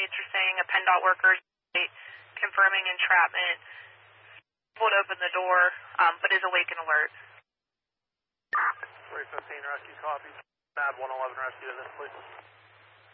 leads are saying a PennDOT worker confirming entrapment, pulled open the door, but is awake and alert. 315 rescue copy. Add 111 rescue to this, please.